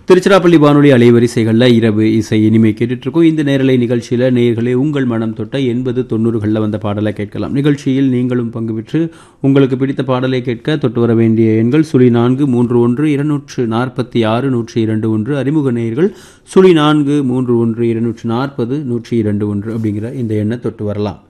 திருச்சிராப்பள்ளி வானொலி அலைவரிசைகளில் இரவு இசை இனிமை கேட்டுட்ருக்கோம். இந்த நேரலை நிகழ்ச்சியில் நேயர்களே உங்கள் மனம் தொட்ட 80-90களில் வந்த பாடலை கேட்கலாம். நிகழ்ச்சியில் நீங்களும் பங்கு பெற்று உங்களுக்கு பிடித்த பாடலை கேட்க தொட்டு வர வேண்டிய எண்கள் 0431-246-102 அறிமுக நேயர்கள் 0431-240-102 அப்படிங்கிற இந்த எண்ணை தொட்டு வரலாம்.